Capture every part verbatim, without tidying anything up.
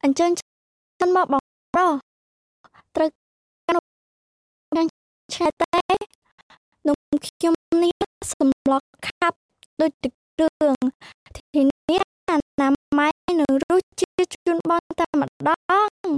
អញ្ចឹងchânមកបងប្រុសត្រូវការនំយ៉ាងឆ្ងាយតែនំខ្ញុំនេះសម្លខាប់ដូចទឹកគ្រឿងทีนี้អនាម័យនឹងរសជាតិជូនបងតែម្ដង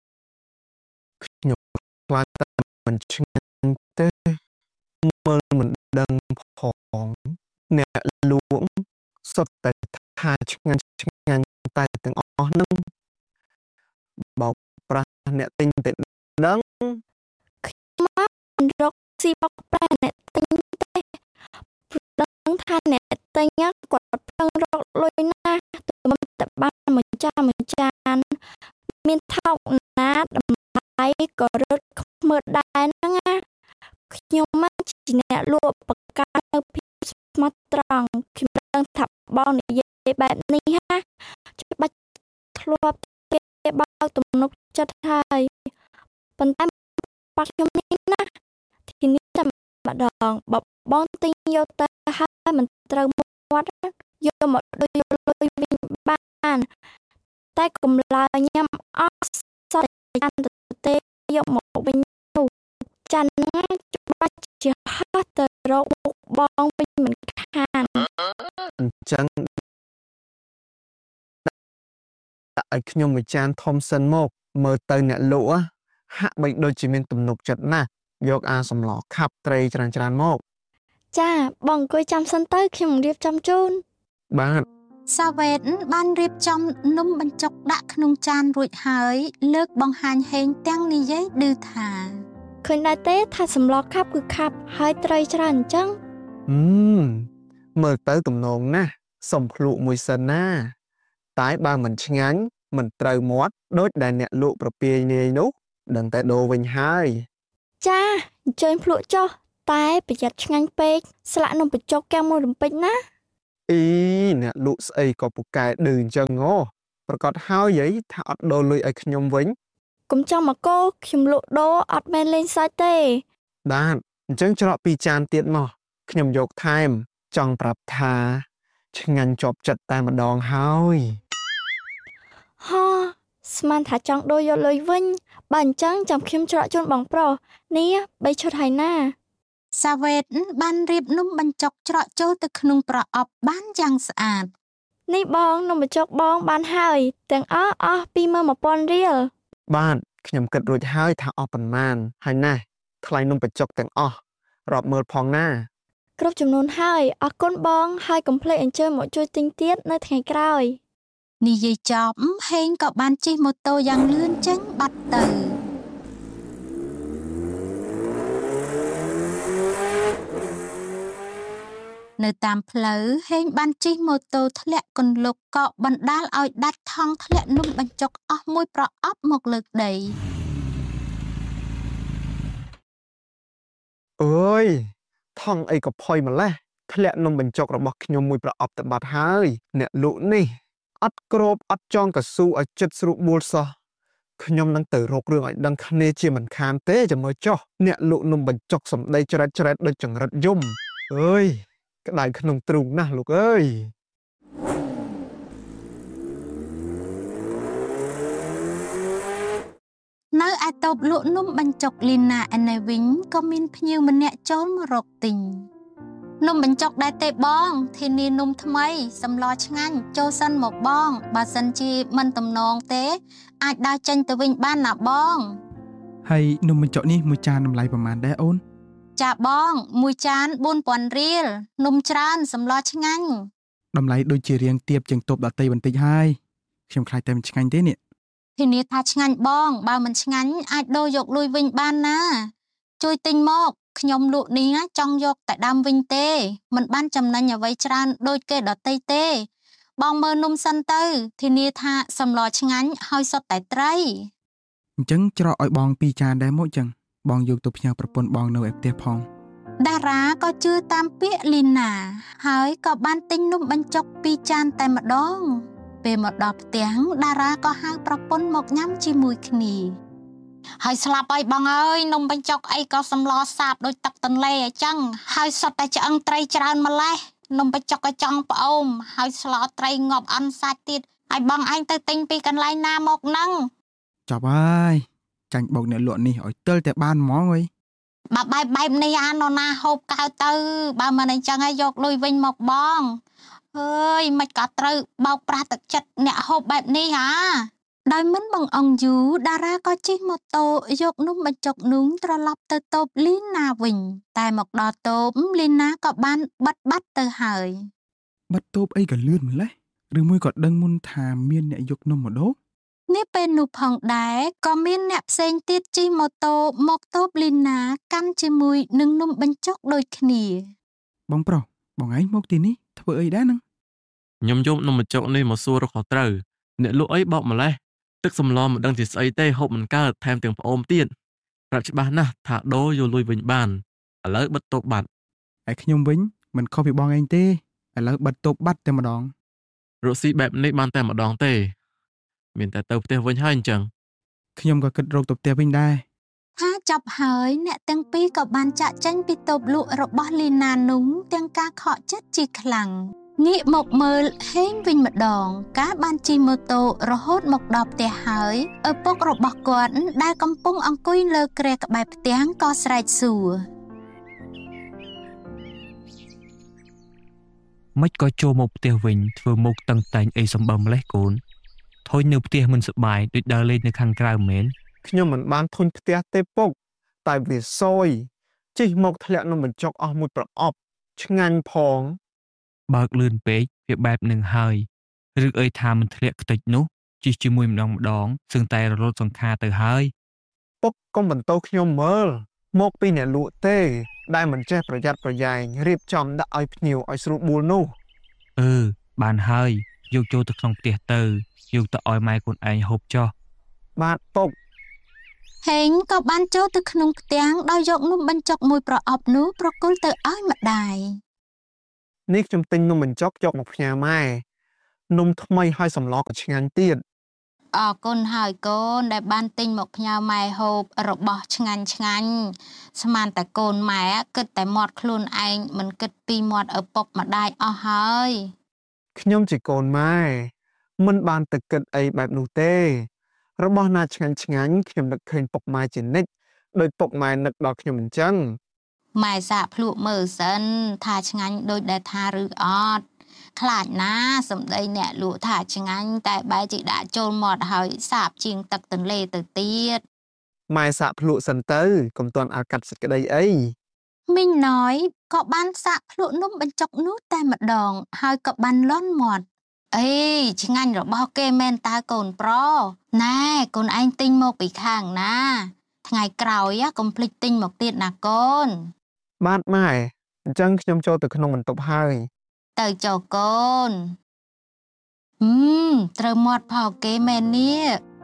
ខ្ញុំខ្លាចតែមិនឆ្ងាញ់ទេមើលមិនដឹងផងអ្នកលក់សុទ្ធតែថាឆ្ងាញ់ឆ្ងាញ់តែទាំងអស់នឹងបោកប្រាស់អ្នកទិញតែដឹងខ្ញុំមិនរកស៊ីបោកប្រាស់អ្នកទិញទេព្រោះដឹងថាអ្នកទិញគាត់ប្រឹងរកលុយណាស់ទើបតែបានមួយចានមួយចានមានថោកណាតម្លៃក៏រត់ខ្មើដែរហ្នឹងណាខ្ញុំមិនជាអ្នកលក់បកានៅភាពស្មោះត្រង់ខ្ញុំដឹងថាបងនិយាយបែបនេះហាច្បាច់ធ្លាប់គេបោកទំនុកចិត្តហើយប៉ុន្តែប៉ាខ្ញុំនេះណាទីនេះតែម្ដងបើបងទិញយកទៅហើយមិនត្រូវមាត់យកមកដូចយកលុយវិញបានតែកម្លើញ៉ាំអស់សតចានទៅយកមកវិញនោះចានហ្នឹងច្បាច់ជាហោះទៅរកមុខបងវិញមិនខានអញ្ចឹងដាក់ឲ្យខ្ញុំមួយចានធំសិនមកមើលទៅអ្នកលក់ហាក់បីដូចជាមានទំនុកចិត្តណាស់យកអាសម្លខាប់ត្រីច្រើនច្រើនមកចាបងអង្គុយចាំសិនទៅខ្ញុំរៀបចំជូនបាទសាវ៉េតបានរៀបចំនំបញ្ចុកដាក់ក្នុងចានរួចហើយលើកបង្ហាញហេងទាំងនិយាយឌឺថាឃើញដែរទេថាសម្លខាប់គឺខាប់ហើយត្រីច្រើនអញ្ចឹងហឹមមើលទៅទំនងណាស់សុំភ្លក់មួយសិនណាតែបើមិនឆ្ងាញ់មិនត្រូវមាត់ដូចដែលអ្នកលក់ប្រពាយនាយនោះដឹងតែដូរវិញហើយចាអញ្ជើញភ្លក់ចុះតែប្រយ័ត្នឆ្ងាញ់ពេកស្លាក់នំបញ្ចុកកាំងមួយរំពេចណាអីអ្នកលក់ស្អីក៏ពូកែឌឺអញ្ចឹងហ៎ប្រកាសហើយយីថាអត់ដូរលុយឲ្យខ្ញុំវិញកុំចង់មកកោខ្ញុំលក់ដូរអត់មែនលេងសាច់ទេបាទអញ្ចឹងច្រកពីរចានទៀតមកខ្ញុំយកថែមចង់ប្រាប់ថាឆ្ងាញ់ជាប់ចិត្តតែម្ដងហើយហ៎ស្មានថាចង់ដូរយកលុយវិញបើអញ្ចឹងចាំខ្ញុំច្រកជូនបងប្រុសនេះបីឈុតហើយណាសាវ៉េតបានរៀបនំបញ្ចុកច្រកចូលទៅក្នុងប្រអប់បានយ៉ាងស្អាតនេះបងនំបញ្ចុកបងបានហើយទាំងអស់អស់ ពីរម៉ឺនមួយពាន់ រៀលបាទខ្ញុំគិតរួចហើយថាអស់ប៉ុន្មានហើយណាថ្លៃនំបញ្ចុកទាំងអស់រាប់មើលផងណាគ្រប់ចំនួនហើយអរគុណបងហើយកុំភ្លេចអញ្ជើញមកជួយទិញទៀតនៅថ្ងៃក្រោយនិយាយចប់ហេងក៏បានជិះម៉ូតូយ៉ាងលឿនចេញបាត់ទៅនៅតាមផ្លូវហេងបានជិះម៉ូតូធ្លាក់គន្លុកក៏បណ្ដាលឲ្យដាច់ថង់ធ្លាក់នំបញ្ចុកអស់មួយប្រអប់មកលើដីអើយថង់អីក៏ផុយម្លេះធ្លាក់នំបញ្ចុករបស់ខ្ញុំមួយប្រអប់ទៅបាត់ហើយអ្នកលក់នេះអត់ក្របអត់ចង់កស៊ូឲ្យចិត្តស្រួលបួលសោះខ្ញុំនឹងទៅរករឿងឲ្យដឹងគ្នាជាមិនខានទេចាំមើលចុះអ្នកលក់នំបញ្ចុកសម្ដីច្រែតច្រែតដូចចង្រិតយំអើយក្តៅក្នុងទ្រូងណាស់លោកអើយនៅឯតូបលក់នំបញ្ចុកលីណាឯណេះវិញក៏មានភ្ញៀវម្នាក់ចូលមករកទិញនំបញ្ចុកដែរទេបងធានានំថ្មីសម្លឆ្ងាញ់ចូលសិនមកបងបើសិនជាមិនទំនងទេអាចដើរចេញទៅវិញបានណាបងហើយនំបញ្ចុកនេះមួយចានតម្លៃប្រហែលដែរអូនចាបងមួយចានបួនពាន់រៀលនំច្រើនសម្លឆ្ងាញ់តម្លៃដូចជារៀងទាបជាងតូបដតៃបន្តិចហើយខ្ញុំខ្លាចតែមិនឆ្ងាញ់ទេនេះធានាថាឆ្ងាញ់បងបើមិនឆ្ងាញ់អាចដូរយកលុយវិញបានណាជួយទិញមកខ្ញុំលក់នេះចង់យកតែដើមវិញទេមិនបានចំណេញអ្វីច្រើនដូចគេដតៃទេបងមើលនំសិនទៅធានាថាសម្លឆ្ងាញ់ហើយសុទ្ធតែត្រីអញ្ចឹងច្រកឲ្យបងពីរចានដែរមកចឹងបងយកទៅផ្ញើប្រពន្ធបងនៅឯផ្ទះផងតារាក៏ជឿតាមពាក្យលីណាហើយក៏បានទិញនំបញ្ចុកពីរចានតែម្ដងពេលមកដល់ផ្ទះតារាក៏ហៅប្រពន្ធមកញ៉ាំជាមួយគ្នាហើយស្លាប់ហើយបងអើយនំបញ្ចុកអីក៏សម្លសាបដូចទឹកទន្លេអញ្ចឹងហើយសុទ្ធតែឆ្អឹងត្រីច្រើនម្លេះនំបញ្ចុកក៏ចង់ផ្អូមហើយស្លត្រីងាប់អន់សាច់ទៀតឲ្យបងឯងទៅទិញពីកន្លែងណាមកហ្នឹង Chọc ơi, chẳng bọc nè lụa nì ở tơi tại ban món ơi. បើបែបបែបនេះអានរណាហូបកៅទៅបើមិនអញ្ចឹងឲ្យយកលុយវិញមកបងអើយមិនក៏ត្រូវបោកប្រាស់ទឹកចិត្តអ្នកហូបបែបនេះហាដោយមិនបងអង្គយូតារាក៏ជិះម៉ូតូយកនំបញ្ចុកនោះត្រឡប់ទៅតូបលីណាវិញតែមកដល់តូបលីណាក៏បានបិទបាត់ទៅហើយ Bắt tốp ấy cả lươn mà lấy. Rồi môi còn đăng môn thà miên nẹ dục nông ở đó. នេះពេលនោះផងដែរក៏មានអ្នកផ្សេងទៀតជិះម៉ូតូមកតូបលីណាកាន់ជាមួយនឹងនំបញ្ចុកដូចគ្នា Bóng pro, bóng ấy mốc tin ý, thưa ấy đã năng. ខ្ញុំយកនំបញ្ចុកនេះមកសួររកខុសត្រូវអ្នកលក់អីបោកម្លេះទឹកសម្លមិនដឹងជាស្អីទេហូបមិនកើតថែមទាំងផ្អូមទៀតប្រាប់ច្បាស់ណាស់ថាដូរយកលុយវិញបានឥឡូវបិទតូបបាត់ Ai khnyom vĩnh, mình không bị bóng anh tê. Ai lỡ bật tốp bắt tên mà đón. រកស៊ីបែបនេះបានតែម្ដងទេមានតែទៅផ្ទះវិញហើយអញ្ចឹង Khnyom có cất rộp tốp tè vinh đai. ថាចប់ហើយអ្នកទាំងពីរក៏បានចាក់ចេញពីតូបលក់របស់លីណានោះទាំងការខកចិត្តជាខ្លាំងងាកមកមើលហេងវិញម្ដងការបានជិះម៉ូតូរហូតមកដល់ផ្ទះហើយឪពុករបស់គាត់ដែលកំពុងអង្គុយលើគ្រែក្បែរផ្ទះក៏ស្រែកសួរមិនក៏ចូលមកផ្ទះវិញធ្វើមុខតឹងតែងអីសម្បើម្លេះកូនថយនៅផ្ទះមិនសប្បាយដូចដើរលេងនៅខាងក្រៅមែនខ្ញុំមិនបានធុញផ្ទះទេពុកតែវាសយជិះមកធ្លាក់នំបញ្ចុកអស់មួយប្រអប់ឆ្ងាញ់ផងបើកលឿនពេកវាបែបនឹងហើយឬអីថាមិនធ្លាក់ខ្ទេចនោះជិះជាមួយម្ដងម្ដងសឹងតែរលត់សង្ខារទៅហើយពុកកុំបន្តខ្ញុំមើលមកពីអ្នកលក់ទេដែលមិនចេះប្រយ័ត្នប្រយែងរៀបចំដាក់ឲ្យភ្ញៀវឲ្យស្រួលបួលនោះអឺបានហើយយកចូលទៅក្នុងផ្ទះទៅយកទៅឲ្យម៉ែខ្លួនឯងហូបចុះបាទពុកហេងក៏បានចូលទៅក្នុងផ្ទះដោយយកនំបញ្ចុកមួយប្រអប់នោះប្រគល់ទៅឲ្យម្ដាយនេះខ្ញុំទិញនំបញ្ចុកយកមកផ្ញើម៉ែនំថ្មីហើយសម្លក៏ឆ្ងាញ់ទៀតអរគុណហើយកូនដែលបានទិញមកផ្ញើម៉ែហូបរបស់ឆ្ងាញ់ឆ្ងាញ់ស្មានតែកូនម៉ែគិតតែមាត់ខ្លួនឯងមិនគិតពីមាត់ឪពុកម្ដាយអស់ហើយខ្ញុំជាកូនម៉ែមិនបានទៅគិតអីបែបនោះទេរបស់ណាឆ្ងាញ់ឆ្ងាញ់ខ្ញុំនឹកឃើញពុកម៉ែជានិច្ចដោយពុកម៉ែនឹកដល់ខ្ញុំអញ្ចឹងម៉ែសាកភ្លក់មើលសិនថាឆ្ងាញ់ដូចដែលថាឬអត់ខ្លាចណាសម្ដីអ្នកលក់ថាឆ្ងាញ់តែបែរជាដាក់ចូលមាត់ហើយសាបជាងទឹកទន្លេទៅទៀតម៉ែសាកភ្លក់សិនទៅកុំទាន់ឲ្យកាត់សេចក្តីអីមីងណយក៏បានសាកភ្លក់នំបញ្ចុកនោះតែម្ដងហើយក៏បានលន់មាត់អេឆ្ងាញ់របស់គេមែនតើកូនប្រុសណែកូនឯងទិញមកពីខាងណាថ្ងៃក្រោយកុំភ្លេចទិញមកទៀតណាកូនបាទម៉ែអញ្ចឹងខ្ញុំចូលទៅក្នុងបន្ទប់ហើយទៅចុះកូនហឹមត្រូវមាត់ផោគេមែននេះ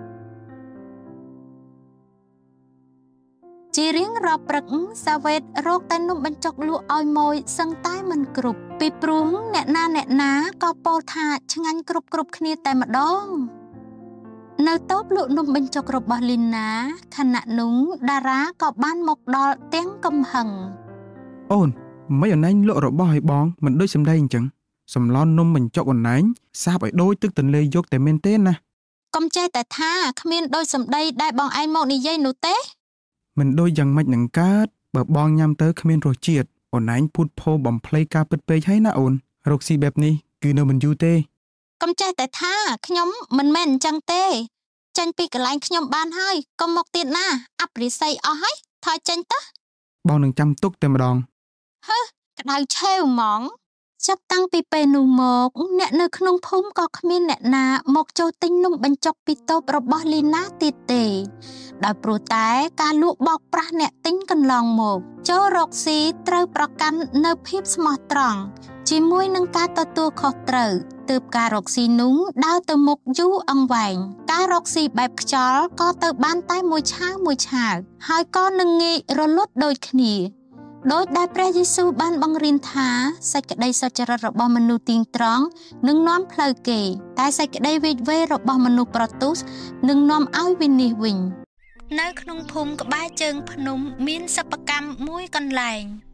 ជារៀងរាល់ព្រឹកសាវ៉េតរកតែនំបញ្ចុកលក់ឲ្យម៉ួយសឹងតែមិនគ្រប់ពីព្រោះអ្នកណាអ្នកណាក៏ពោលថាឆ្ងាញ់គ្រប់គ្រប់គ្នាតែម្ដងនៅតូបលក់នំបញ្ចុករបស់លីណាខណៈនោះតារាក៏បានមកដល់ទាំងកំហឹង Ôn, mấy ở nãy lộ rồi bò hay bóng, mình đôi xem đây chẳng. Sầm lon nôm mình cho còn nãy, sao phải đôi tức tình lê dốt tại men tên nè. កុំចេះតែថាគ្មានដូចសម្ដីដែលបងឯងមកនិយាយនោះទេ Mình đôi dần mạch nặng cát, bờ bong nhằm tới khmien rồi chiết. Ôn nãy phút phô bỏng play ca bật bê hay na ôn. Rộc xì bẹp ni, cứ nơi mình du tê. កុំចេះតែថាខ្ញុំមិនមែនអញ្ចឹងទេចេញពីកន្លែងខ្ញុំបានហើយកុំមកទៀតណាអប្រិស័យអស់ហើយថយចេញទៅ Bong đừng chăm túc tên mà đòn. ក្តៅឆេវហ្មងចាប់តាំងពីពេលនោះមកអ្នកនៅក្នុងភូមិក៏គ្មានអ្នកណាមកចូលទិញនំបញ្ចុកពីតូបរបស់លីណាទៀតទេដោយព្រោះតែការលក់បោកប្រាស់អ្នកទិញកន្លងមកចូលរកស៊ីត្រូវប្រកាន់នៅភាពស្មោះត្រង់ជាមួយនឹងការទទួលខុសត្រូវទើបការរកស៊ីនោះដើរទៅមុខយូរអង្វែងការរកស៊ីបែបខ្យល់ក៏ទៅបានតែមួយឆាវមួយឆាវហើយក៏នឹងងាយរលត់ដូចគ្នាដោយដែលព្រះយេស៊ូវបានបង្រៀនថាសេចក្តីសុចរិតរបស់មនុស្សទៀងត្រង់នឹងនាំផ្លូវគេតែសេចក្តីវេកវែរបស់មនុស្សប្រទូសនឹងនាំឲ្យវិនាសវិញនៅក្នុងភូមិក្បែរជើងភ្នំមានសិប្បកម្មមួយកន្លែង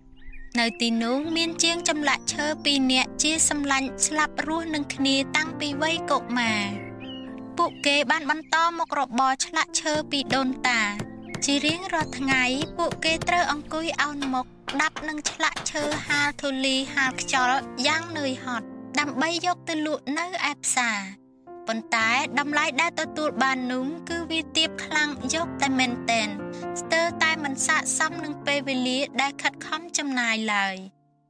នៅទីនោះមានជាងចម្លាក់ឈើពីរនាក់ជាសម្លាញ់ស្លាប់រស់នឹងគ្នាតាំងពីវ័យកុមារពួកគេបានបន្តមុខរបរឆ្លាក់ឈើពីដូនតាជារៀងរាល់ថ្ងៃពួកគេត្រូវអង្គុយអោនមុខដាប់នឹងឆ្លាក់ឈើហាលធូលីហាលខ្យល់យ៉ាងនឿយហត់ដើម្បីយកទៅលក់នៅឯផ្សារប៉ុន្តែតម្លៃដែលទទួលបាននោះគឺវាទាបខ្លាំងយកតែមែនទែនស្ទើរតែមិនស័ក្តិសមនឹងពេលវេលាដែលខិតខំចំណាយឡើយ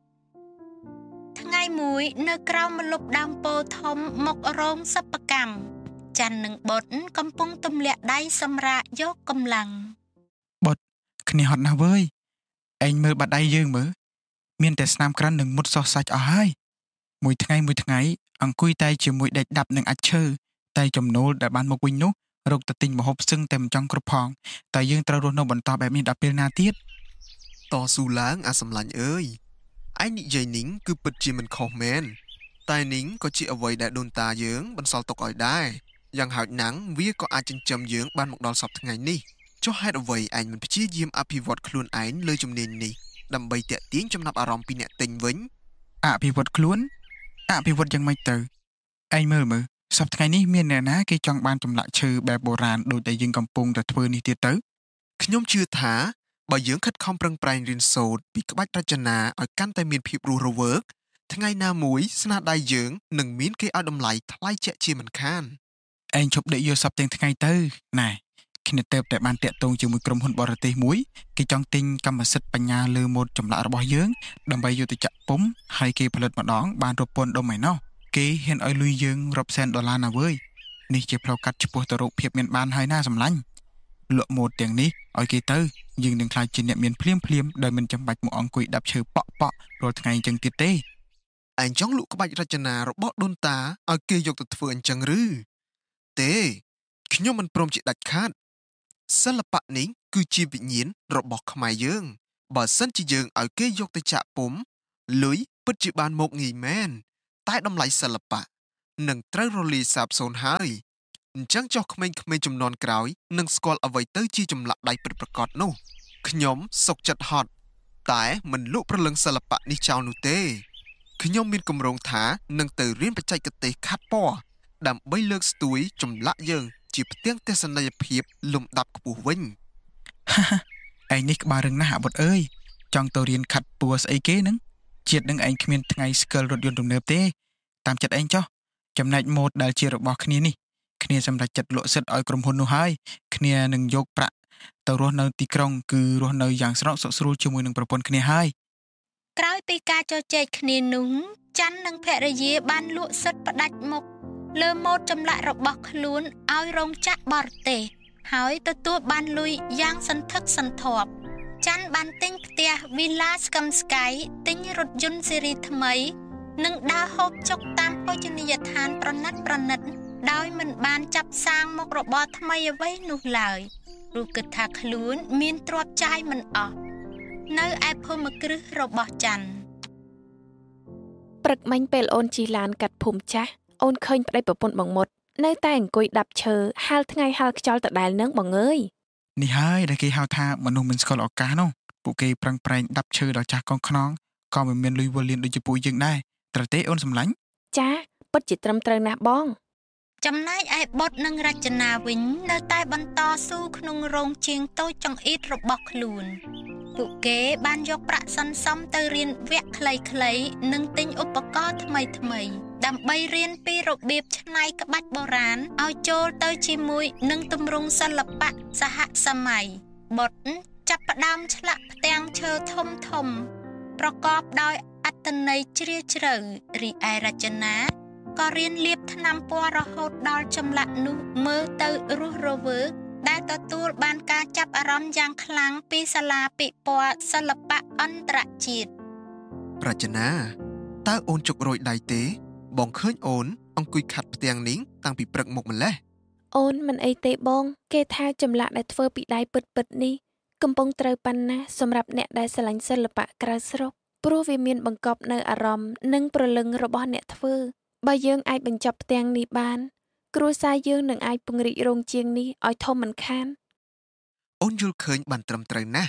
ថ្ងៃមួយនៅក្រោមម្លប់ដើមពោធិ៍ធំមុខរោងសិប្បកម្មច័ន្ទនិងបុតកំពុងទម្លាក់ដៃសម្រាកយកកម្លាំងបុតគ្នាហត់ណាស់វើយឯងមើលបាត់ដៃយើងមើលមានតែស្នាមក្រាន់និងមុតសោះសាច់អស់ហើយមួយថ្ងៃមួយថ្ងៃអង្គុយតែជាមួយដេកដាប់នឹងអាចឈើតែចំណូលដែលបានមកវិញនោះរកទៅទិញម្ហូបស្ទឹងតែមិនចង់គ្រប់ផងតែយើងត្រូវរស់នៅបន្តបែបនេះដល់ពេលណាទៀតតស៊ូឡើងអាសម្លាញ់អើយឯងនិយាយនេះគឺពិតជាមិនខុសមែនតែនេះក៏ជាអ្វីដែលដូនតាយើងបន្សល់ទុកឲ្យដែរយ៉ាងហោចណាស់វាក៏អាចចិញ្ចឹមយើងបានមកដល់សប្តាហ៍ថ្ងៃនេះចុះហេតុអ្វីឯងមិនព្យាយាមអភិវឌ្ឍខ្លួនឯងលើជំនាញនេះដើម្បីទាក់ទាញចំណាប់អារម្មណ៍ពីអ្នកទិញវិញអភិវឌ្ឍខ្លួនអភិវឌ្ឍយ៉ាងម៉េចទៅឯងមើលមើលសប្តាហ៍ថ្ងៃនេះមានអ្នកណាគេចង់បានចម្លាក់ឈើបែបបុរាណដូចតែយើងកំពុងតែធ្វើនេះទៀតទៅខ្ញុំជឿថាបើយើងខិតខំប្រឹងប្រែងរៀនសូត្រពីក្បាច់រចនាឲ្យកាន់តែមានភាពរស់រវើកថ្ងៃណាមួយស្នាដៃយើងនឹងមានគេឲ្យតម្លៃថ្លៃជាក់ជាមិនខានឯងជប់ដេកយល់សប្តាហ៍ថ្ងៃទៅណែគ្នាទៅតែបានតាក់ទងជាមួយក្រុមហ៊ុនបរទេសមួយគេចង់ទិញកម្មសិទ្ធិបញ្ញាលើម៉ូដចម្លាក់របស់យើងដើម្បីយកទៅចាក់ពុម្ពហើយគេផលិតម្ដងបានរាប់ពាន់ដុំឯណោះគេហ៊ានឲ្យលុយយើងរាប់សែនដុល្លារណាវើយនេះជាផ្លូវកាត់ឆ្ពោះទៅរកភាពមានបានហើយណាសម្លាញ់លក់ម៉ូដទាំងនេះឲ្យគេទៅយើងនឹងខ្លាចជាអ្នកមានភ្លាមភ្លាមដោយមិនចាំបាច់មកអង្គុយដាប់ឈើប៉ក់ប៉ក់រាល់ថ្ងៃអញ្ចឹងទៀតទេឯងចង់លក់ក្បាច់រចនារបស់ដូនតាឲ្យគេយកទៅធ្វើអញ្ចឹងឬទេខ្ញុំមិនព្រមជាដាច់ខាតសិល្បៈនេះគឺជាវិញ្ញាណរបស់ខ្មែរយើងបើសិនជាយើងឲ្យគេយកទៅចាក់ពុម្ពលុយពិតជាបានមកងាយមែនតែតម្លៃសិល្បៈនឹងត្រូវរលាយសាបសូន្យហើយអញ្ចឹងចុះក្មេងៗជំនាន់ក្រោយនឹងស្គាល់អ្វីទៅជាចម្លាក់ដៃពិតប្រាកដនោះខ្ញុំសុខចិត្តហត់តែមិនលក់ព្រលឹងសិល្បៈនេះចោលនោះទេខ្ញុំមានគម្រោងថានឹងទៅរៀនបច្ចេកទេសខាត់ពណ៌ដើម្បីលើកស្ទួយចម្លាក់យើងជាផ្ទាំងទស្សនីយភាពលំដាប់ខ្ពស់វិញឯងនេះក្បាលរឹងណាស់អាបុតអើយចង់ទៅរៀនខាត់ពណ៌ស្អីគេនឹងជាតិនឹងឯងគ្មានថ្ងៃស្គាល់រថយន្តទំនើបទេតាមចិត្តឯងចុះចំណែកម៉ូដដែលជារបស់គ្នានេះគ្នាសម្រាប់ចិត្តលក់សិទ្ធឲ្យក្រុមហ៊ុននោះហើយគ្នានឹងយកប្រាក់ទៅរស់នៅទីក្រុងគឺរស់នៅយ៉ាងស្រកសុខស្រួលជាមួយនឹងប្រពន្ធគ្នាហើយក្រោយពីការជជែកគ្នានោះច័ន្ទនិងភរិយាបានលក់សិទ្ធផ្ដាច់មុខលើម៉ូដចម្លាក់របស់ខ្លួនឲ្យរោងចក្របរទេសហើយទទួលបានលុយយ៉ាងសន្ធឹកសន្ធាប់ច័ន្ទបានទិញផ្ទះវីឡាស្កឹមស្កៃទិញរថយន្តស៊េរីថ្មីនិងដើរហូបចុកតាមភោជនីយដ្ឋានប្រណិតប្រណិតដោយមិនបានចាប់សាងមុខរបរថ្មីអ្វីនោះឡើយព្រោះគិតថាខ្លួនមានទ្រព្យចាយមិនអស់នៅឯភូមិគ្រឹះរបស់ច័ន្ទព្រឹកមិញពេលអូនជិះឡានកាត់ភូមិចាស់អូនឃើញប្តីប្រពន្ធបងមុតនៅតែអង្គុយដាប់ឈើហាលថ្ងៃហាលខ្យល់ដដែលនឹងបងអើយនេះហើយដែលគេហៅថាមនុស្សមិនស្គាល់ឱកាសនោះពួកគេប្រឹងប្រែងដាប់ឈើដល់ចាស់កងខ្នងក៏មិនមានលុយវល់លៀនដូចជាពួកយើងដែរត្រូវទេអូនសម្លាញ់ចាពិតជាត្រឹមត្រូវណាស់បងចំណែកឯបុតនិងរចនាវិញនៅតែបន្តស៊ូក្នុងរោងជាងតូចចង្អៀតរបស់ខ្លួនពួកគេបានយកប្រាក់សន្សំទៅរៀនវគ្គខ្លីៗនិងទិញឧបករណ៍ថ្មីៗដើម្បីរៀនពីរបៀបច្នៃក្បាច់បុរាណឲ្យចូលទៅជាមួយនឹងទម្រង់សិល្បៈសហសម័យបុតចាប់ផ្ដើមឆ្លាក់ផ្ទាំងឈើធំធំប្រកបដោយអត្ថន័យជ្រាលជ្រៅរីឯរចនាក៏រៀនលាបថ្នាំពណ៌រហូតដល់ចម្លាក់នោះមើលទៅរស់រវើកដែលទទួលបានការចាប់អារម្មណ៍យ៉ាងខ្លាំងពីសាលាពិព័រណ៍សិល្បៈអន្តរជាតិរចនាតើអូនជុករយដៃទេបងឃើញអូនអង្គុយខាត់ផ្ទាំងនេះតាំងពីព្រឹកមកម្លេះអូនមិនអីទេបងគេថាចម្លាក់ដែលធ្វើពីដៃពិតពិតនេះកំពុងត្រូវប៉ុណ្ណាសម្រាប់អ្នកដែលស្រឡាញ់សិល្បៈក្រៅស្រុកព្រោះវាមានបង្កប់នៅអារម្មណ៍និងព្រលឹងរបស់អ្នកធ្វើបើយើងអាចបញ្ចប់ផ្ទាំងនេះបានគ្រួសារយើងនឹងអាចពង្រីករោងជាងនេះឲ្យធំមិនខានអូនយល់ឃើញបានត្រឹមត្រូវណាស់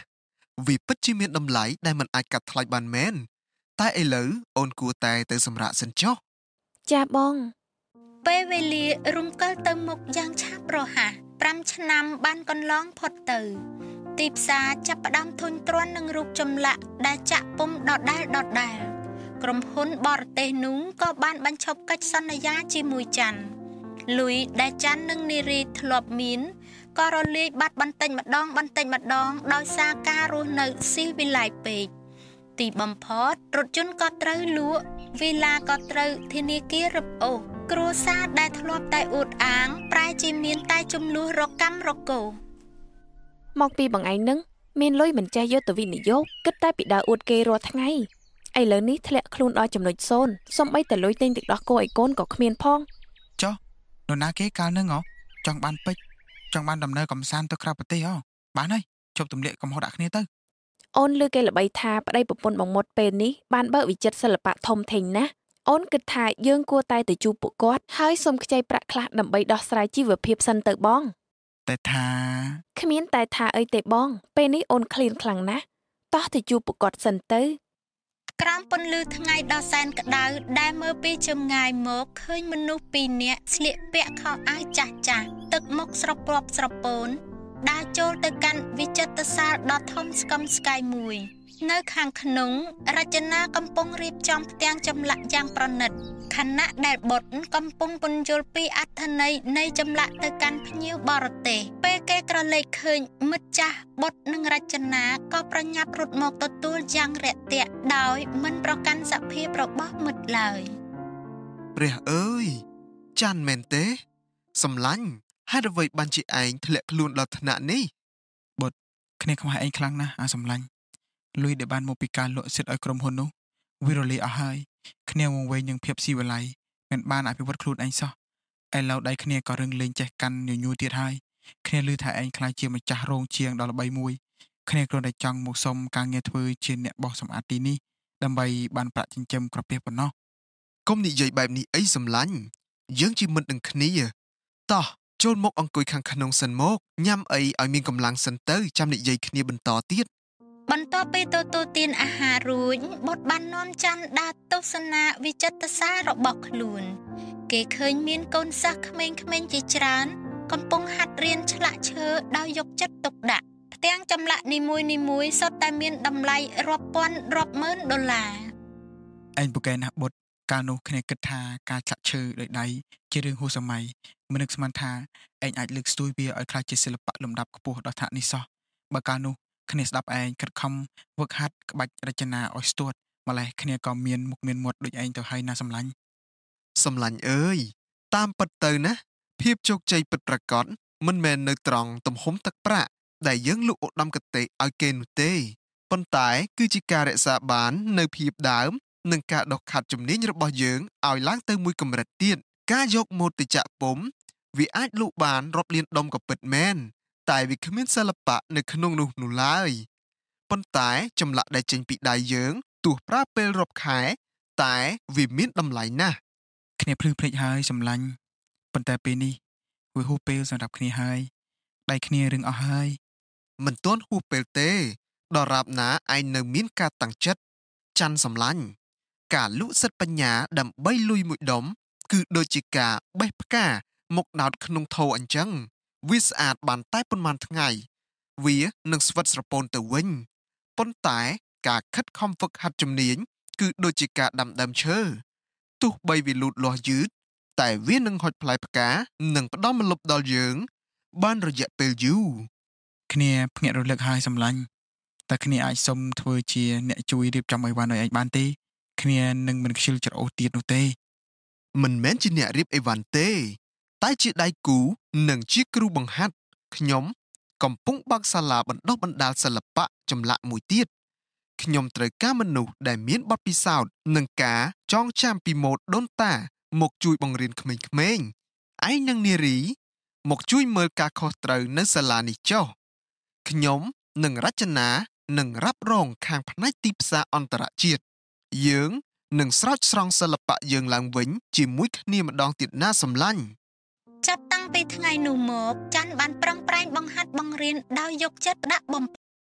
វាពិតជាមានតម្លៃដែលមិនអាចកាត់ថ្លៃបានមែនតែឥឡូវអូនគួរតែទៅសម្រាកសិនចុះចាបងពេលវេលារំកិលទៅមុខយ៉ាងឆាប់រហ័សប្រាំឆ្នាំបានកន្លងផុតទៅទីផ្សារចាប់ផ្ដើមធុញទ្រាន់នឹងរូបចម្លាក់ដែលចាក់ពុំដដែលដដែលក្រុមហ៊ុនបរទេសនោះក៏បានបញ្ឈប់កិច្ចសន្យាជាមួយច័ន្ទលុយដែលច័ន្ទនិងនារីធ្លាប់មានក៏រលាយបាត់បន្តិចម្ដងបន្តិចម្ដងដោយសារការរស់នៅស៊ីវិល័យពេកទីបំផុតរថយន្តក៏ត្រូវលក់វីឡាក៏ត្រូវធនាគាររឹបអូសគ្រួសារដែលធ្លាប់តែអួតអាងប្រែជាមានតែចំនួនរកម្មរកោមកពីបងឯងនឹងមានលុយមិនចេះយកទៅវិនិយោគគិតតែពីដើរអួតគេរាល់ថ្ងៃឥឡូវនេះធ្លាក់ខ្លួនដល់ចំណុចសូន្យសំបីតែលុយទិញទឹកដោះគោឲ្យកូនក៏គ្មានផងចុះនរណាគេកាលនឹងហ៎ចង់បានពេជ្រចង់បានដំណើរកំសាន្តទៅក្រៅប្រទេសហ៎បានហើយជប់ទម្លាក់កំហុសដាក់គ្នាទៅអូនឮគេល្បីថាប្តីប្រពន្ធបងមុតពេលនេះបានបើកវិចិត្រសិល្បៈធំធេងណាស់អូនគិតថាយើងគួរតែទៅជួបពួកគាត់ហើយសុំខ្ចីប្រាក់ខ្លះដើម្បីដោះស្រាយជីវភាពសិនទៅបងតែថាគ្មានតែថាអីទេបងពេលនេះអូនឃ្លានខ្លាំងណាស់តោះទៅជួបពួកគាត់សិនទៅក្រោមពន្លឺថ្ងៃដ៏សែនក្តៅដែលមើលពីចម្ងាយមកឃើញមនុស្សពីរនាក់ស្លៀកពាក់ខោអាវចាស់ចាស់ទឹកមុខស្រពាប់ស្រពោនដើរចូលទៅកាន់វិចិត្រសាលដ៏ធំស្កឹមស្កៃមួយនៅខាងក្នុងរចនាកំពុងរៀបចំផ្ទាំងចម្លាក់យ៉ាងប្រណិតខណៈដែលបុត្រកំពុងពន្យល់ពីអត្ថន័យនៃចម្លាក់ទៅកាន់ភ្ញៀវបរទេសពេលគេក្រឡេកឃើញមិត្តចាស់បុត្រនិងរចនាក៏ប្រញាប់រត់មកទទួលយ៉ាងរាក់ទាក់ដោយមិនប្រកាន់សភាពរបស់មិត្តឡើយព្រះអើយច័ន្ទមែនទេសម្លាញ់ហេតុអ្វីបានជាឯងធ្លាក់ខ្លួនដល់ថ្នាក់នេះបុត្រគ្នាខ្មាស់ឯងខ្លាំងណាស់អាសម្លាញ់លុយដែលបានមកពីការលក់សិទ្ធឲ្យក្រុមហ៊ុននោះវារលាយអស់ហើយគ្នាវង្វេងនឹងភាពស៊ីវិល័យមិនបានអភិវឌ្ឍខ្លួនឯងសោះឥឡូវដៃគ្នាក៏រឹងលេងចេះកាន់ញញួរទៀតហើយគ្នាឮថាឯងខ្លាចជាម្ចាស់រោងជាងដល់ល្បីមួយគ្នាគ្រាន់តែចង់មកសុំការងារធ្វើជាអ្នកបោះសម្អាតទីនេះដើម្បីបានប្រាក់ចិញ្ចឹមក្រពះប៉ុណ្ណោះកុំនិយាយបែបនេះអីសម្លាញ់យើងជាមិត្តនឹងគ្នាតោះចូលមកអង្គុយខាងក្នុងសិនមកញ៉ាំអីឲ្យមានកម្លាំងសិនទៅចាំនិយាយគ្នាបន្តទៀតបន្ទាប់ពីទទួលទានអាហាររួចបុត្របាននាំច័ន្ទដើរទស្សនាវិចិត្រសាលរបស់ខ្លួនគេឃើញមានកូនសិស្សក្មេងៗជាច្រើនកំពុងហាត់រៀនឆ្លាក់ឈើដោយយកចិត្តទុកដាក់ផ្ទាំងចម្លាក់នីមួយៗសុទ្ធតែមានតម្លៃរាប់ពាន់រាប់ម៉ឺនដុល្លារឯងពូកែណាស់បុត្រកាលនោះគ្នាគិតថាការឆ្លាក់ឈើដោយដៃជារឿងហួសសម័យមិននឹកស្មានថាឯងអាចលើកស្ទួយវាឲ្យក្លាយជាសិល្បៈលំដាប់ខ្ពស់ដល់ថ្នាក់នេះសោះបើកាលនោះគ្នាស្ដាប់ឯងខិតខំវឹកហាត់ក្បាច់រចនាឲ្យស្ទាត់ម្លេះគ្នាក៏មានមុខមានមាត់ដូចឯងទៅហើយណាសម្លាញ់សម្លាញ់អើយតាមពិតទៅណាភាពជោគជ័យពិតប្រាកដមិនមែននៅត្រង់ទំហំទឹកប្រាក់ដែលយើងលក់ឧត្តមកតេឲ្យគេនោះទេប៉ុន្តែគឺជាការរក្សាបាននៅភាពដើមនិងការដុសខាត់ជំនាញរបស់យើងឲ្យឡើងទៅមួយកម្រិតទៀតការយកម៉ូដទៅចាក់ពុំវាអាចលក់បានរាប់លានដុំក៏ពិតមែនតែវាគ្មានសិល្បៈនៅក្នុងនោះនោះឡើយប៉ុន្តែចម្លាក់ដែលចេញពីដៃយើងទោះប្រើពេលរាប់ខែតែវាមានតម្លៃណាស់គ្នាភ្លឺភ្លេចហើយសម្លាញ់ប៉ុន្តែពេលនេះវាហួសពេលសម្រាប់គ្នាហើយដៃគ្នារឹងអស់ហើយមិនទាន់ហួសពេលទេដរាបណាឯងនៅមានការតាំងចិត្តច័ន្ទសម្លាញ់ការលក់សិទ្ធិបញ្ញាដើម្បីលុយមួយដុំគឺដូចជាការបេះផ្កាមកដោតក្នុងថូអញ្ចឹងវាស្អាតបានតែប៉ុន្មានថ្ងៃវានឹងស្វិតស្រពោនទៅវិញប៉ុន្តែការខិតខំហ្វឹកហាត់ជំនាញគឺដូចជាការដាំដើមឈើទោះបីវាលូតលាស់យឺតតែវានឹងហុចផ្លែផ្កានិងផ្ដល់ម្លប់ដល់យើងបានរយៈពេលយូរគ្នាភ្ញាក់រលឹកហើយសម្លាញ់តែគ្នាអាចសុំធ្វើជាអ្នកជួយរៀបចំអីវ៉ាន់ឲ្យឯងបានទេគ្នានឹងមិនខ្ជិលច្រអូសទៀតនោះទេមិនមែនជាអ្នករៀបអីវ៉ាន់ទេតែជាដៃគូនិងជាគ្រូបង្ហាត់ខ្ញុំកំពុងបើកសាលាបណ្ដុះបណ្ដាលសិល្បៈចម្លាក់មួយទៀតខ្ញុំត្រូវការមនុស្សដែលមានបទពិសោធន៍និងការចងចាំពីម៉ូដដូនតាមកជួយបង្រៀនក្មេងៗឯងនិងនារីមកជួយមើលការខុសត្រូវនៅសាលានេះចុះខ្ញុំនឹងរចនានិងរ៉ាប់រងខាងផ្នែកទីផ្សារអន្តរជាតិយើងនឹងស្រោចស្រង់សិល្បៈយើងឡើងវិញជាមួយគ្នាម្ដងទៀតណាសម្លាញ់ចាប់តាំងពីថ្ងៃនោះមកច័ន្ទបានប្រឹងប្រែងបង្ហាត់បង្រៀនដោយយកចិត្តដាក់បំផុត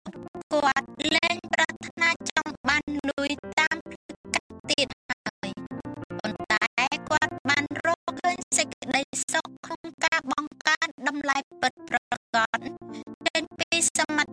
គាត់លែងប្រាថ្នាចង់បានលុយតាមផ្លូវកាត់ទៀតហើយប៉ុន្តែគាត់បានរកឃើញសេចក្តីសុខក្នុងការបង្កើនតម្លៃពិតប្រាកដចេញពីសមត្ថ